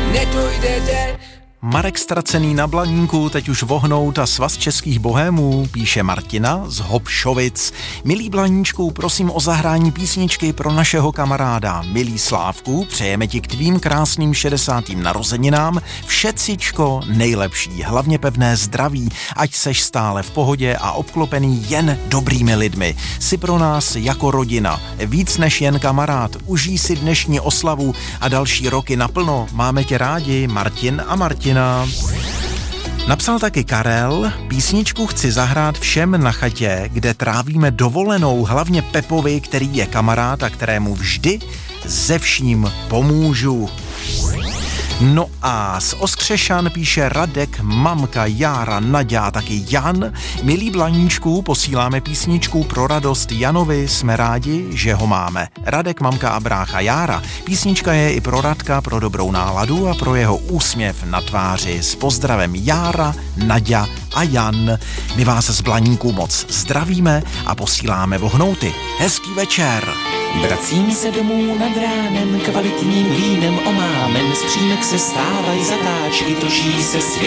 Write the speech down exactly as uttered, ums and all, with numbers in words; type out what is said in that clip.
nedojde dech. Marek Ztracený na Blaníku teď už vohnout a Svaz českých bohémů, píše Martina z Hopšovic. Milý Blaníčku, prosím o zahrání písničky pro našeho kamaráda. Milý Slávku, přejeme ti k tvým krásným šedesátým narozeninám všecičko nejlepší, hlavně pevné zdraví, ať seš stále v pohodě a obklopený jen dobrými lidmi. Jsi pro nás jako rodina, víc než jen kamarád. Užij si dnešní oslavu a další roky naplno. Máme tě rádi, Martin a Martina. Napsal taky Karel, písničku chci zahrát všem na chatě, kde trávíme dovolenou, hlavně Pepovi, který je kamarád a kterému vždy ze vším pomůžu. No a z Oskřešan píše Radek, mamka, Jára, Naďa, taky Jan. Milí Blaníčku, posíláme písničku pro radost Janovi, jsme rádi, že ho máme. Radek, mamka a brácha Jára. Písnička je i pro Radka, pro dobrou náladu a pro jeho úsměv na tváři. S pozdravem Jára, Naďa a Jan. My vás z Blaníku moc zdravíme a posíláme vohnouty. Hezký večer. Vracím se domů nad ránem, kvalitním vínem omámen, z přímek se stávají zatáčky, točí se svět.